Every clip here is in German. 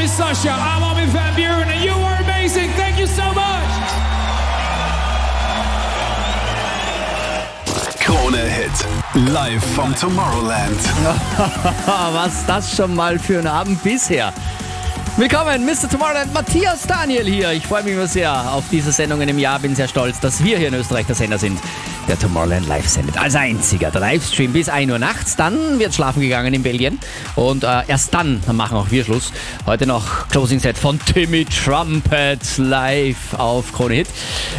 is Sasha. I'm Armin van Buren and you are amazing. Thank you so much. Krone Hit. Live vom Tomorrowland. Was das schon mal für ein Abend bisher. Willkommen, Mr. Tomorrowland, Matthias Daniel hier. Ich freue mich immer sehr auf diese Sendungen im Jahr. Bin sehr stolz, dass wir hier in Österreich der Sender sind, der Tomorrowland live sendet. Als einziger. Der Livestream bis 1 Uhr nachts. Dann wird schlafen gegangen in Belgien. Und erst dann machen auch wir Schluss. Heute noch Closing Set von Timmy Trumpet live auf Krone Hit.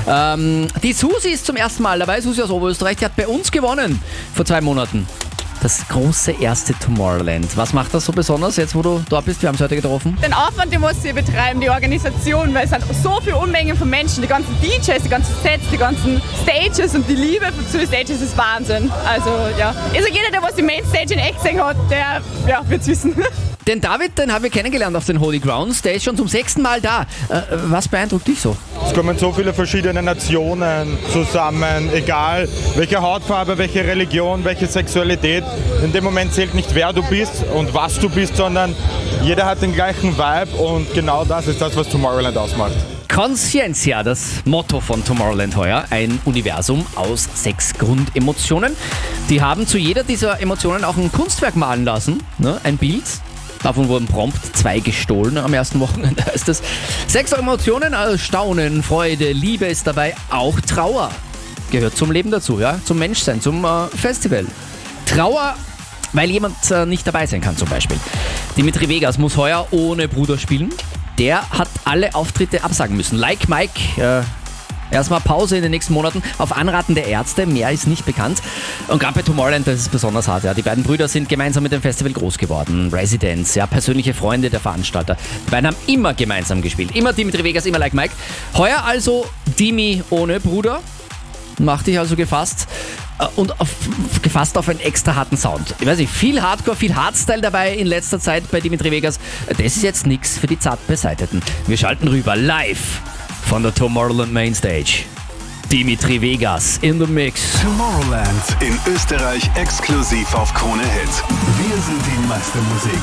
Die Susi ist zum ersten Mal dabei. Susi aus Oberösterreich. Die hat bei uns gewonnen vor 2 Monaten. Das große erste Tomorrowland. Was macht das so besonders, jetzt wo du dort bist? Wir haben es heute getroffen. Den Aufwand, den muss sie betreiben, die Organisation, weil es sind so viele Unmengen von Menschen, die ganzen DJs, die ganzen Sets, die ganzen Stages und die Liebe zu den Stages ist Wahnsinn. Also ja, also jeder, der was die Mainstage in echt gesehen hat, der wird es wissen. Den David, den haben wir kennengelernt auf den Holy Grounds. Der ist schon zum 6. Mal da. Was beeindruckt dich so? Es kommen so viele verschiedene Nationen zusammen, egal welche Hautfarbe, welche Religion, welche Sexualität. In dem Moment zählt nicht, wer du bist und was du bist, sondern jeder hat den gleichen Vibe und genau das ist das, was Tomorrowland ausmacht. Conscientia, das Motto von Tomorrowland heuer. Ein Universum aus 6 Grundemotionen. Die haben zu jeder dieser Emotionen auch ein Kunstwerk malen lassen, ne? Ein Bild. Davon wurden prompt 2 gestohlen am ersten Wochenende, heißt es. 6 Emotionen, also Staunen, Freude, Liebe ist dabei, auch Trauer. Gehört zum Leben dazu, ja, zum Menschsein, zum Festival. Trauer, weil jemand nicht dabei sein kann zum Beispiel. Dimitri Vegas muss heuer ohne Bruder spielen. Der hat alle Auftritte absagen müssen. Like Mike, erstmal Pause in den nächsten Monaten auf Anraten der Ärzte, mehr ist nicht bekannt. Und gerade bei Tomorrowland, das ist besonders hart. Ja. Die beiden Brüder sind gemeinsam mit dem Festival groß geworden. Residents, ja, persönliche Freunde der Veranstalter. Die beiden haben immer gemeinsam gespielt. Immer Dimitri Vegas, immer Like Mike. Heuer also Dimi ohne Bruder. Mach dich also gefasst. Und gefasst auf einen extra harten Sound. Ich weiß nicht, viel Hardcore, viel Hardstyle dabei in letzter Zeit bei Dimitri Vegas. Das ist jetzt nichts für die zart Beseiteten. Wir schalten rüber live von der Tomorrowland Mainstage. Dimitri Vegas in the Mix. Tomorrowland in Österreich exklusiv auf Krone Hit. Wir sind die Meistermusik.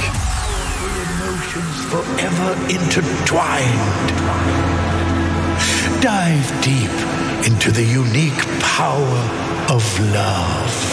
Emotions forever intertwined. Dive deep into the unique power of love.